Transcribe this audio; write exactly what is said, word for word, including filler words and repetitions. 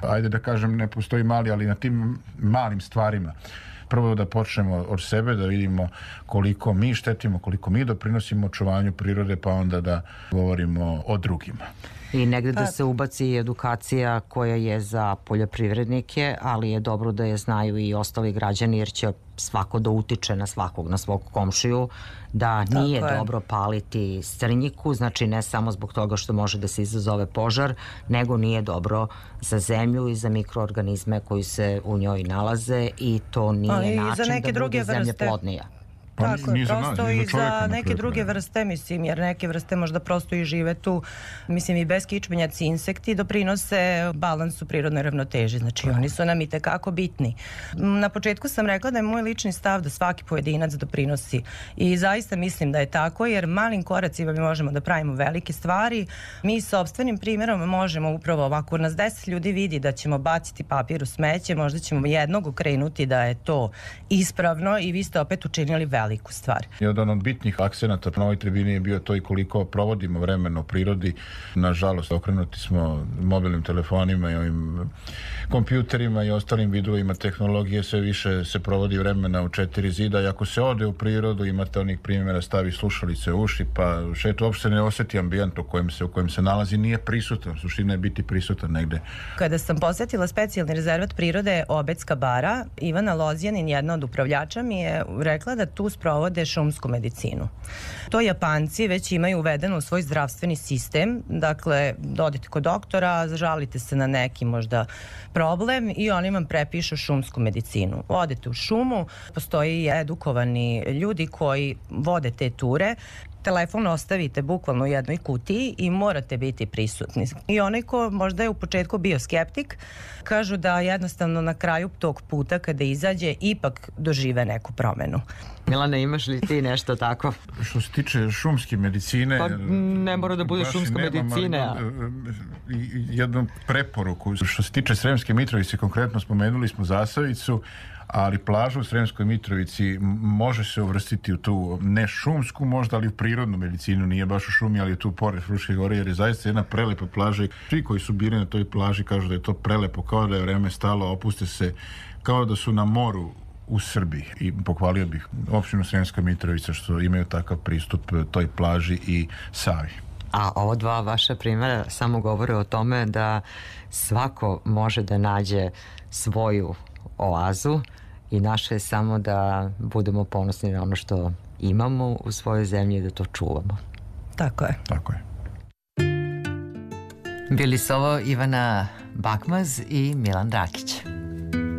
Ajde da kažem, ne postoji mali, ali na tim malim stvarima prvo da počnemo od sebe, da vidimo koliko mi štetimo, koliko mi doprinosimo očuvanju prirode, pa onda da govorimo o drugima. I negde da se ubaci edukacija koja je za poljoprivrednike, ali je dobro da je znaju i ostali građani, jer će svako da utiče na svakog, na svog komšiju, da nije dobro paliti strnjiku, znači ne samo zbog toga što može da se izazove požar, nego nije dobro za zemlju i za mikroorganizme koji se u njoj nalaze i to nije način da bude zemlja plodnija. Tako je, prosto i za neke druge vrste, mislim, jer neke vrste možda prosto i žive tu, mislim, i beskičmenjaci, insekti doprinose balansu prirodnoj ravnoteži, znači oni su nam i tekako bitni. Na početku sam rekla da je moj lični stav da svaki pojedinac doprinosi i zaista mislim da je tako, jer malim koracima mi možemo da pravimo velike stvari. Mi sopstvenim primjerom možemo upravo ovako, nas deset ljudi vidi da ćemo baciti papir u smeće, možda ćemo jednog okrenuti da je to ispravno i vi ste opet učinili veliko stvar. Jedan od bitnih akcenata na ovoj tribini je bio to i koliko provodimo vremena u prirodi. Nažalost, okrenuti smo mobilnim telefonima i ovim kompjuterima i ostalim vidovima tehnologije, sve više se provodi vremena u četiri zida i ako se ode u prirodu, imate onih primjera, stavi slušalice u uši, pa šetu uopšte ne osjeti ambijent u kojem se, u kojem se nalazi, nije prisutan, suština je biti prisutan negde. Kada sam posjetila specijalni rezervat prirode Obedska bara, Ivana Lozjanin, jedna od upravljača, mi je rekla da tu sprovode šumsku medicinu. To Japanci već imaju uvedeno u svoj zdravstveni sistem, dakle, dodite kod doktora, žalite se na neki možda problem i oni vam prepišu šumsku medicinu. Odete u šumu, postoji edukovani ljudi koji vode te ture, telefon ostavite bukvalno u jednoj kutiji i morate biti prisutni. I onaj ko možda je u početku bio skeptik, kažu da jednostavno na kraju tog puta kada izađe ipak dožive neku promenu. Milane, imaš li ti nešto tako? Što se tiče šumske medicine... Pa ne mora da bude šumska medicina. Jednu preporuku. Što se tiče Sremske Mitrovice, konkretno spomenuli smo Zasavicu, ali plaža u Sremskoj Mitrovici može se uvrstiti u tu ne šumsku možda, ali u prirodnu medicinu, nije baš u šumi, ali je tu pored Fruške gore, jer je zaista jedna prelepa plaža i svi koji su bili na toj plaži kažu da je to prelepo, kao da je vreme stalo, opuste se, kao da su na moru u Srbiji. I pohvalio bih opštinu Sremska Mitrovica što imaju takav pristup toj plaži i Savi. A ovo dva vaša primjera samo govore o tome da svako može da nađe svoju oazu i naše je samo da budemo ponosni na ono što imamo u svojoj zemlji i da to čuvamo. Tako je. Tako je. Bili su ovo Ivana Bakmaz i Milan Rakić.